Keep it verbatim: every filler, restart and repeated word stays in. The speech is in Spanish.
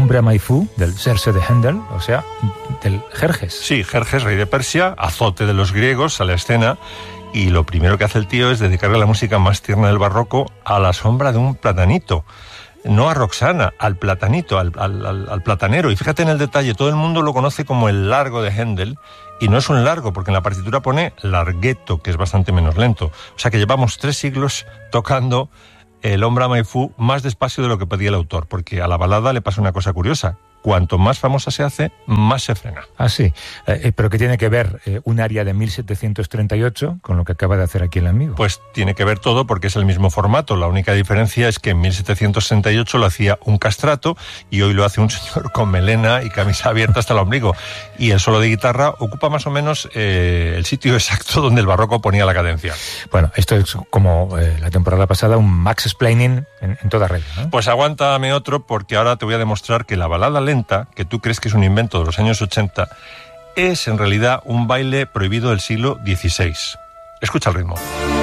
Hombre a Maifú, del Serse de Händel, o sea, del Jerjes. Sí, Jerjes, rey de Persia, azote de los griegos, a la escena, y lo primero que hace el tío es dedicarle la música más tierna del barroco a la sombra de un platanito. No a Roxana, al platanito, al, al, al, al platanero. Y fíjate en el detalle, todo el mundo lo conoce como el largo de Händel, y no es un largo, porque en la partitura pone larghetto, que es bastante menos lento. O sea que llevamos tres siglos tocando el Hombre a Maifú más despacio de lo que pedía el autor, porque a la balada le pasa una cosa curiosa. Cuanto más famosa se hace, más se frena. Ah, sí. Eh, ¿Pero qué tiene que ver eh, un aria de mil setecientos treinta y ocho con lo que acaba de hacer aquí el amigo? Pues tiene que ver todo porque es el mismo formato. La única diferencia es que en mil setecientos sesenta y ocho lo hacía un castrato y hoy lo hace un señor con melena y camisa abierta hasta el ombligo. Y el solo de guitarra ocupa más o menos eh, el sitio exacto donde el barroco ponía la cadencia. Bueno, esto es como eh, la temporada pasada, un max explaining en, en toda regla, ¿no? Pues aguántame otro, porque ahora te voy a demostrar que la balada lenta, que tú crees que es un invento de los años ochenta, es en realidad un baile prohibido del siglo dieciséis. Escucha el ritmo.